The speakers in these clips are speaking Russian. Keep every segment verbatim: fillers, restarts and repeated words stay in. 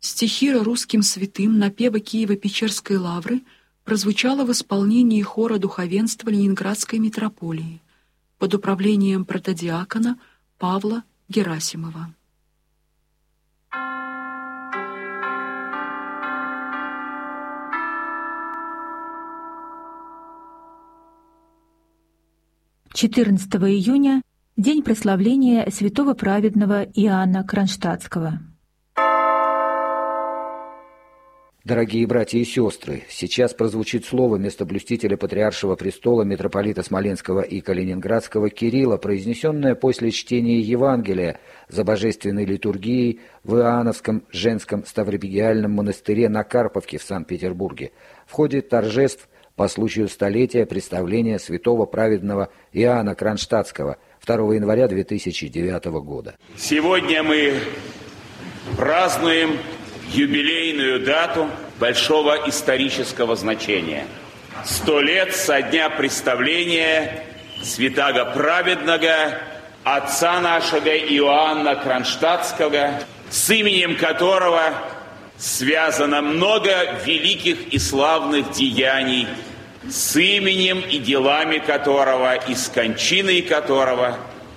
Стихира русским святым напева Киево-Печерской лавры прозвучала в исполнении хора духовенства Ленинградской митрополии под управлением протодиакона Павла Герасимова. четырнадцатого июня – день прославления святого праведного Иоанна Кронштадтского. Дорогие братья и сестры, сейчас прозвучит слово местоблюстителя Патриаршего престола митрополита Смоленского и Калининградского Кирилла, произнесенное после чтения Евангелия за божественной литургией в Иоанновском женском ставропигиальном монастыре на Карповке в Санкт-Петербурге в ходе торжеств по случаю столетия представления святого праведного Иоанна Кронштадтского второго января две тысячи девятого года. Сегодня мы празднуем юбилейную дату большого исторического значения. Сто лет со дня представления святаго праведного отца нашего Иоанна Кронштадтского, с именем которого связано много великих и славных деяний, с именем и делами которого, и с кончиной которого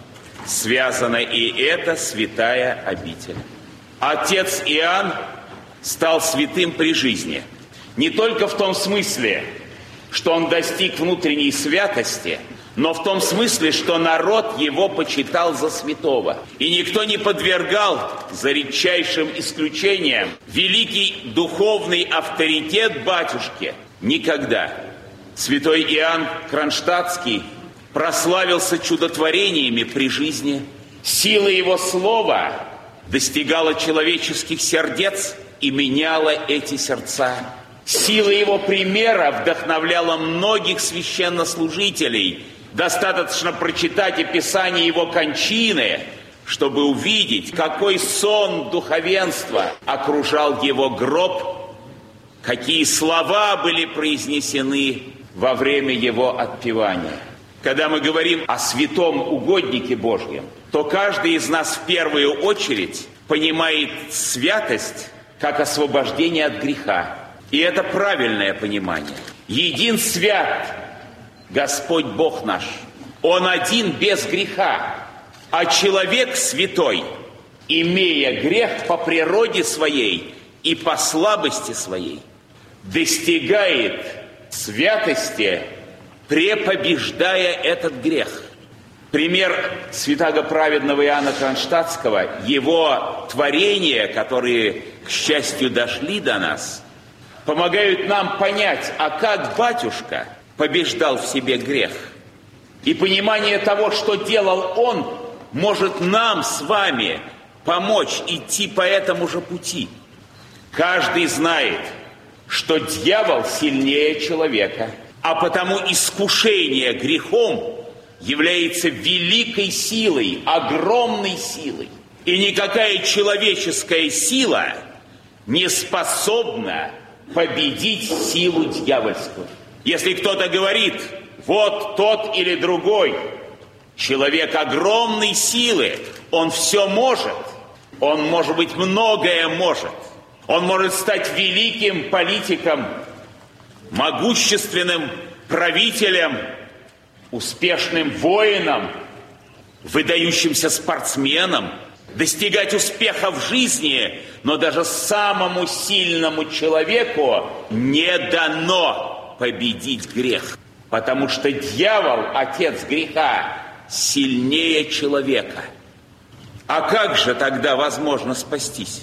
связана и эта святая обитель. Отец Иоанн стал святым при жизни. Не только в том смысле, что он достиг внутренней святости, но в том смысле, что народ его почитал за святого. И никто не подвергал, за редчайшим исключением, великий духовный авторитет батюшки никогда. Святой Иоанн Кронштадтский прославился чудотворениями при жизни. Сила его слова достигала человеческих сердец и меняла эти сердца. Сила его примера вдохновляла многих священнослужителей. Достаточно прочитать описание его кончины, чтобы увидеть, какой сон духовенства окружал его гроб, какие слова были произнесены во время его отпевания. Когда мы говорим о святом угоднике Божьем, то каждый из нас в первую очередь понимает святость как освобождение от греха. И это правильное понимание. Един свят Господь Бог наш. Он один без греха. А человек святой, имея грех по природе своей и по слабости своей, достигает святости, препобеждая этот грех. Пример святаго праведного Иоанна Кронштадтского, его творения, которые, к счастью, дошли до нас, помогают нам понять, а как батюшка побеждал в себе грех. И понимание того, что делал он, может нам с вами помочь идти по этому же пути. Каждый знает, что дьявол сильнее человека, а потому искушение грехом является великой силой, огромной силой. И никакая человеческая сила не способна победить силу дьявольскую. Если кто-то говорит, вот тот или другой человек огромной силы, он все может, он, может быть, многое может. Он может стать великим политиком, могущественным правителем, успешным воином, выдающимся спортсменом, достигать успеха в жизни, но даже самому сильному человеку не дано победить грех, потому что дьявол, отец греха, сильнее человека. А как же тогда возможно спастись?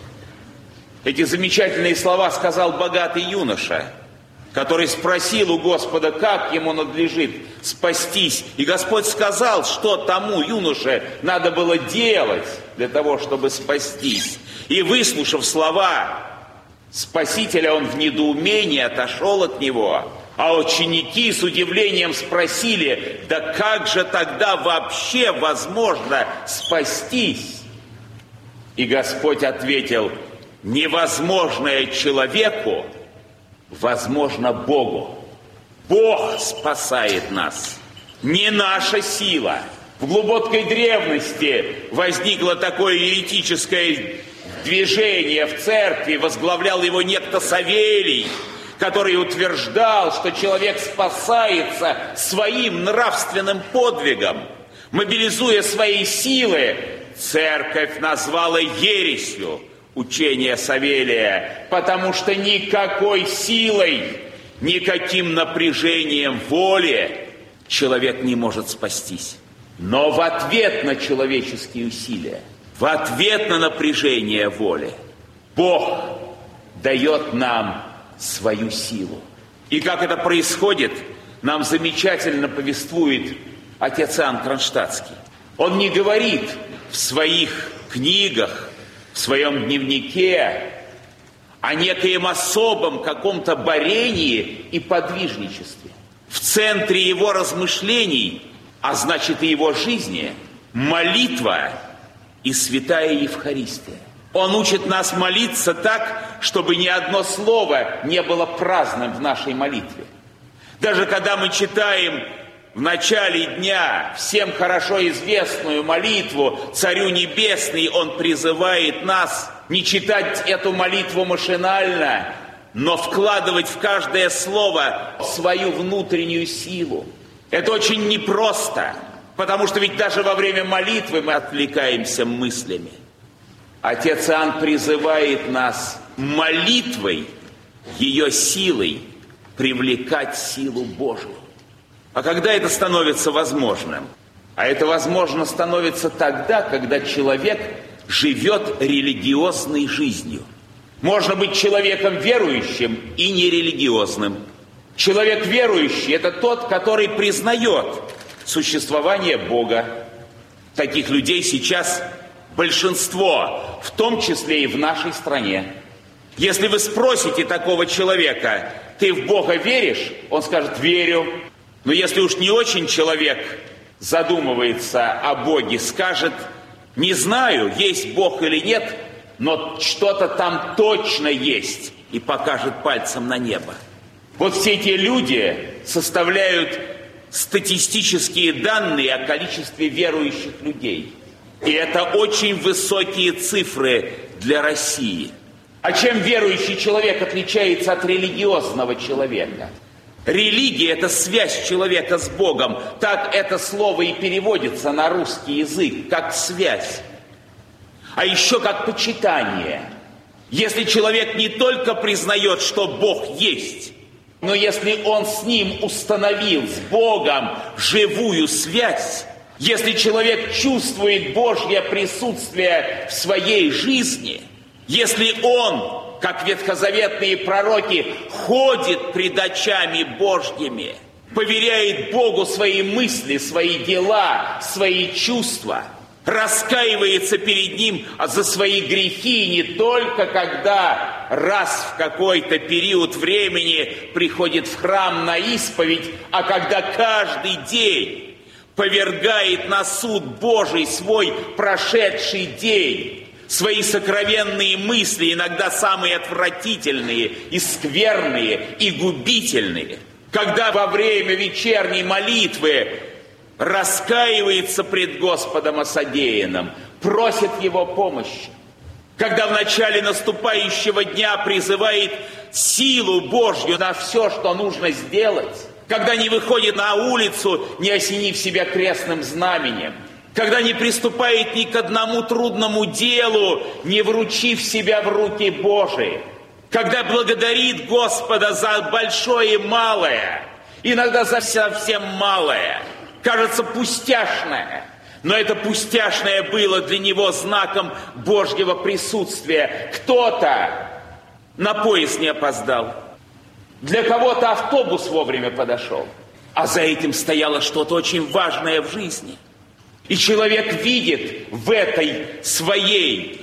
Эти замечательные слова сказал богатый юноша, который спросил у Господа, как ему надлежит спастись. И Господь сказал, что тому юноше надо было делать для того, чтобы спастись. И, выслушав слова Спасителя, он в недоумении отошел от него. А ученики с удивлением спросили, да как же тогда вообще возможно спастись? И Господь ответил, невозможное человеку возможно Богу. Бог спасает нас. Не наша сила, В глубокой древности возникло такое еретическое движение в церкви, возглавлял его некто Савелий, который утверждал, что человек спасается своим нравственным подвигом, мобилизуя свои силы. Церковь назвала ересью учение Савелия, потому что никакой силой, никаким напряжением воли человек не может спастись. Но в ответ на человеческие усилия, в ответ на напряжение воли, Бог дает нам свою силу. И как это происходит, нам замечательно повествует отец Иоанн Кронштадтский. Он не говорит в своих книгах, в своем дневнике о некоем особом каком-то борении и подвижничестве. В центре его размышлений, а значит и его жизни, молитва и святая Евхаристия. Он учит нас молиться так, чтобы ни одно слово не было праздным в нашей молитве. Даже когда мы читаем в начале дня всем хорошо известную молитву «Царю Небесный», он призывает нас не читать эту молитву машинально, но вкладывать в каждое слово свою внутреннюю силу. Это очень непросто, потому что ведь даже во время молитвы мы отвлекаемся мыслями. Отец Иоанн призывает нас молитвой, ее силой привлекать силу Божию. А когда это становится возможным? А это возможно становится тогда, когда человек живет религиозной жизнью. Можно быть человеком верующим и нерелигиозным. Человек верующий – это тот, который признает существование Бога. Таких людей сейчас большинство, в том числе и в нашей стране. Если вы спросите такого человека: «Ты в Бога веришь?» Он скажет: «Верю». Но если уж не очень человек задумывается о Боге, скажет: «Не знаю, есть Бог или нет, но что-то там точно есть», и покажет пальцем на небо. Вот все эти люди составляют статистические данные о количестве верующих людей. И это очень высокие цифры для России. А чем верующий человек отличается от религиозного человека? Религия – это связь человека с Богом. Так это слово и переводится на русский язык, как связь. А еще как почитание. Если человек не только признает, что Бог есть, но если он с ним установил, с Богом, живую связь, если человек чувствует Божье присутствие в своей жизни, если он, как ветхозаветные пророки, ходит пред очами Божьими, поверяет Богу свои мысли, свои дела, свои чувства, раскаивается перед Ним за свои грехи не только когда раз в какой-то период времени приходит в храм на исповедь, а когда каждый день повергает на суд Божий свой прошедший день, свои сокровенные мысли, иногда самые отвратительные и скверные, и губительные. Когда во время вечерней молитвы раскаивается пред Господом о содеянном, просит Его помощи. Когда в начале наступающего дня призывает силу Божью на все, что нужно сделать. Когда не выходит на улицу, не осенив себя крестным знаменем. Когда не приступает ни к одному трудному делу, не вручив себя в руки Божии. Когда благодарит Господа за большое и малое, иногда за совсем малое, кажется пустяшное, но это пустяшное было для него знаком Божьего присутствия. Кто-то на поезд не опоздал, для кого-то автобус вовремя подошел, а за этим стояло что-то очень важное в жизни. И человек видит в этой своей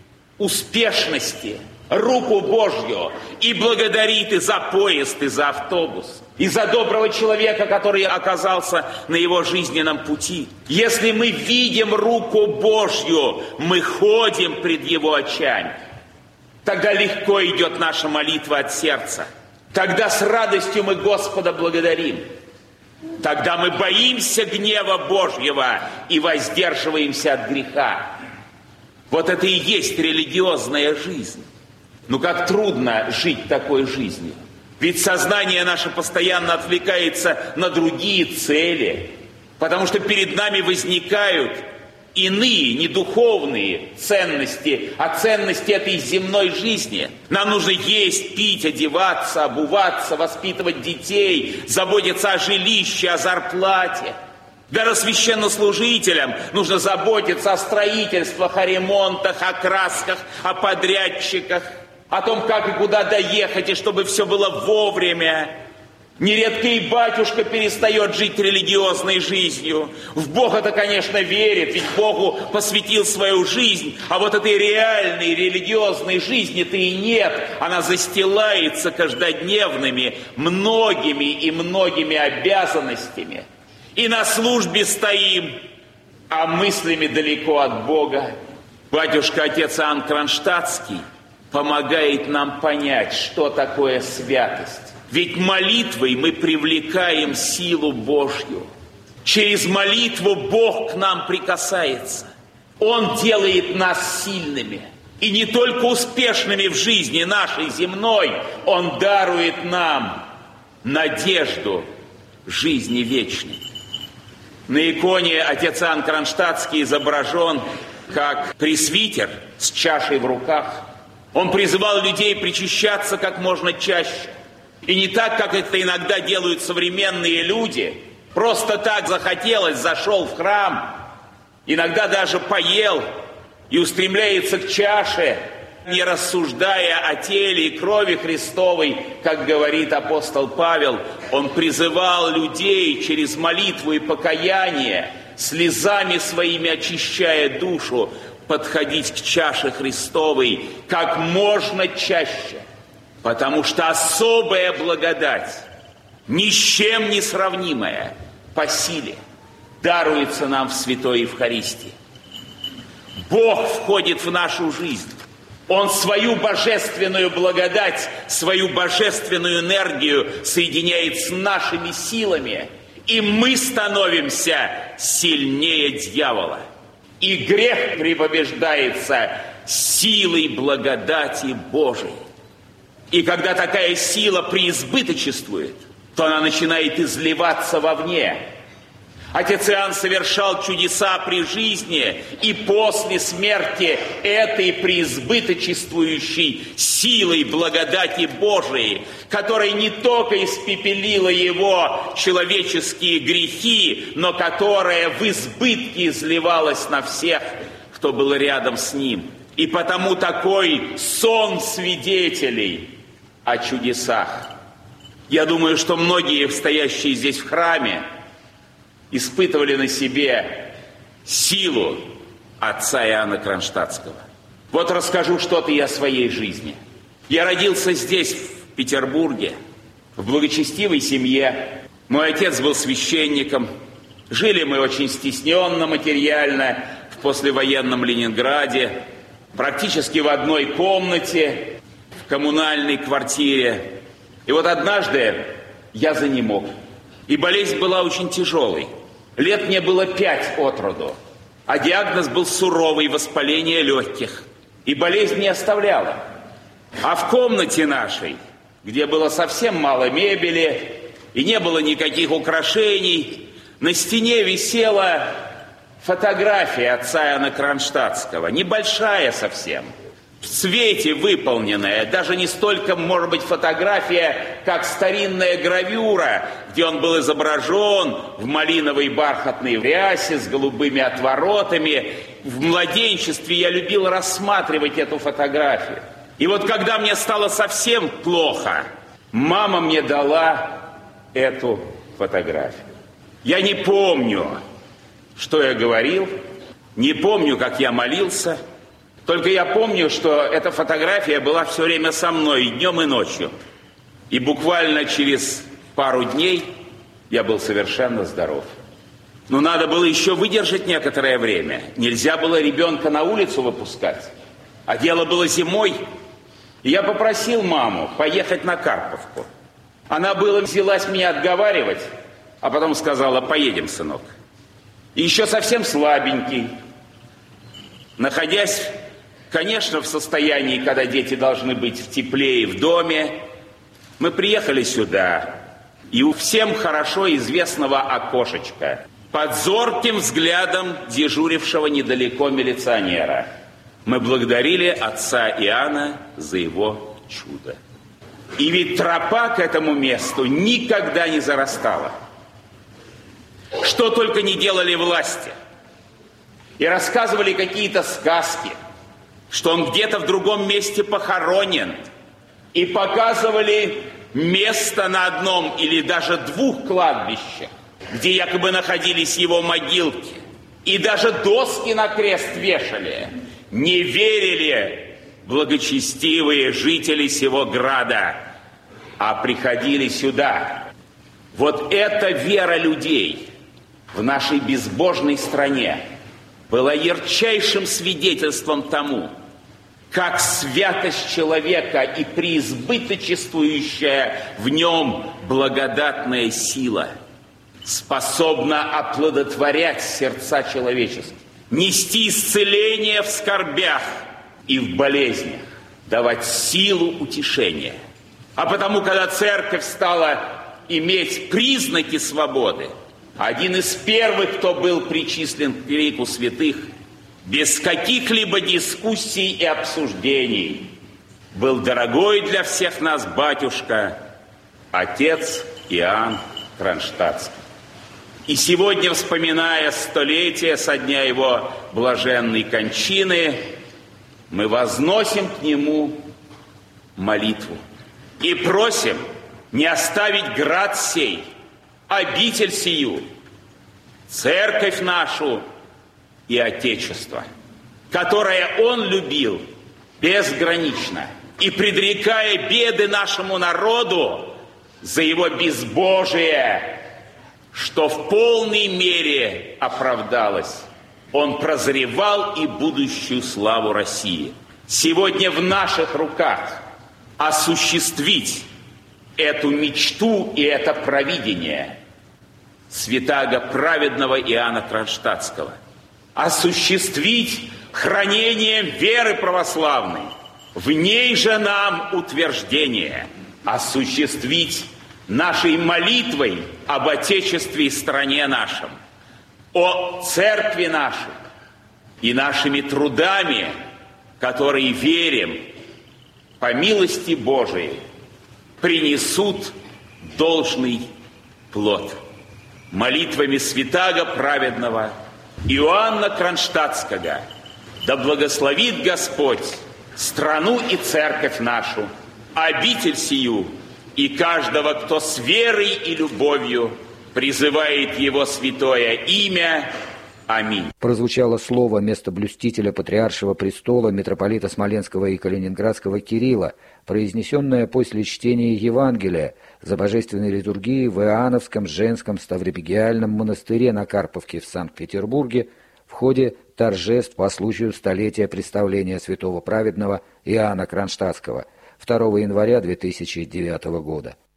успешности руку Божью и благодарит и за поезд, и за автобус, и за доброго человека, который оказался на его жизненном пути. Если мы видим руку Божью, мы ходим пред Его очами, тогда легко идет наша молитва от сердца. Тогда с радостью мы Господа благодарим. Тогда мы боимся гнева Божьего и воздерживаемся от греха. Вот это и есть религиозная жизнь. Ну как трудно жить такой жизнью. Ведь сознание наше постоянно отвлекается на другие цели, потому что перед нами возникают иные, не духовные ценности, а ценности этой земной жизни. Нам нужно есть, пить, одеваться, обуваться, воспитывать детей, заботиться о жилище, о зарплате. Даже священнослужителям нужно заботиться о строительствах, о ремонтах, о красках, о подрядчиках, о том, как и куда доехать, и чтобы все было вовремя. Нередко и батюшка перестает жить религиозной жизнью. В Бога-то, конечно, верит, ведь Богу посвятил свою жизнь, а вот этой реальной религиозной жизни-то и нет. Она застилается каждодневными, многими и многими обязанностями. И на службе стоим, а мыслями далеко от Бога. Батюшка, отец Иоанн Кронштадтский помогает нам понять, что такое святость. Ведь молитвой мы привлекаем силу Божью. Через молитву Бог к нам прикасается. Он делает нас сильными. И не только успешными в жизни нашей земной, Он дарует нам надежду жизни вечной. На иконе отец Иоанн Кронштадтский изображен как пресвитер с чашей в руках. Он призывал людей причащаться как можно чаще. И не так, как это иногда делают современные люди. Просто так захотелось, зашел в храм, иногда даже поел и устремляется к чаше, не рассуждая о теле и крови Христовой, как говорит апостол Павел. Он призывал людей через молитву и покаяние, слезами своими очищая душу, подходить к чаше Христовой как можно чаще. Потому что особая благодать, ни с чем не сравнимая по силе, даруется нам в Святой Евхаристии. Бог входит в нашу жизнь. Он свою божественную благодать, свою божественную энергию соединяет с нашими силами, и мы становимся сильнее дьявола. И грех препобеждается силой благодати Божией. И когда такая сила преизбыточествует, то она начинает изливаться вовне. Отец Иоанн совершал чудеса при жизни и после смерти этой преизбыточествующей силой благодати Божией, которая не только испепелила его человеческие грехи, но которая в избытке изливалась на всех, кто был рядом с ним. И потому такой сон свидетелей о чудесах. Я думаю, что многие, стоящие здесь в храме, испытывали на себе силу отца Иоанна Кронштадтского. Вот расскажу что-то и о своей жизни. Я родился здесь, в Петербурге, в благочестивой семье. Мой отец был священником. Жили мы очень стесненно материально в послевоенном Ленинграде, практически в одной комнате, в коммунальной квартире. И вот однажды я занемог. И болезнь была очень тяжелой. Лет мне было пять от роду. А диагноз был суровый, воспаление легких. И болезнь не оставляла. А в комнате нашей, где было совсем мало мебели и не было никаких украшений, на стене висела фотография отца Иоанна Кронштадтского, небольшая совсем, в цвете выполненная, даже не столько, может быть, фотография, как старинная гравюра, где он был изображен в малиновой бархатной рясе с голубыми отворотами. В младенчестве я любил рассматривать эту фотографию. И вот когда мне стало совсем плохо, мама мне дала эту фотографию. Я не помню, что я говорил, не помню, как я молился. Только я помню, что эта фотография была все время со мной, и днем, и ночью. И буквально через пару дней я был совершенно здоров. Но надо было еще выдержать некоторое время. Нельзя было ребенка на улицу выпускать. А дело было зимой. И я попросил маму поехать на Карповку. Она была взялась меня отговаривать, а потом сказала: поедем, сынок. И еще совсем слабенький, находясь, конечно, в состоянии, когда дети должны быть в тепле и в доме, мы приехали сюда, и у всем хорошо известного окошечка, под зорким взглядом дежурившего недалеко милиционера, мы благодарили отца Иоанна за его чудо. И ведь тропа к этому месту никогда не зарастала. Что только не делали власти. И рассказывали какие-то сказки, что он где-то в другом месте похоронен. И показывали место на одном или даже двух кладбищах, где якобы находились его могилки. И даже доски на крест вешали. Не верили благочестивые жители сего града, а приходили сюда. Вот эта вера людей в нашей безбожной стране была ярчайшим свидетельством тому, как святость человека и преизбыточествующая в нем благодатная сила способна оплодотворять сердца человеческие, нести исцеление в скорбях и в болезнях, давать силу утешения. А потому, когда церковь стала иметь признаки свободы, один из первых, кто был причислен к лику святых, без каких-либо дискуссий и обсуждений, был дорогой для всех нас батюшка, отец Иоанн Кронштадтский. И сегодня, вспоминая столетие со дня его блаженной кончины, мы возносим к нему молитву и просим не оставить град сей, обитель сию, церковь нашу и Отечество, которое он любил безгранично, и, предрекая беды нашему народу за его безбожие, что в полной мере оправдалось, он прозревал и будущую славу России. Сегодня в наших руках осуществить эту мечту и это провидение святаго праведного Иоанна Кронштадтского. Осуществить хранение веры православной, в ней же нам утверждение, осуществить нашей молитвой об Отечестве и стране нашем, о церкви нашей и нашими трудами, которые, верим, по милости Божией, принесут должный плод. Молитвами святаго праведного Иоанна Кронштадтского да благословит Господь страну и церковь нашу, обитель сию и каждого, кто с верой и любовью призывает его святое имя. Аминь. Прозвучало слово местоблюстителя Патриаршего престола митрополита Смоленского и Калининградского Кирилла, произнесенное после чтения Евангелия за божественной литургией в Иоанновском женском ставрепигиальном монастыре на Карповке в Санкт-Петербурге в ходе торжеств по случаю столетия представления святого праведного Иоанна Кронштадтского второго января две тысячи девятого года.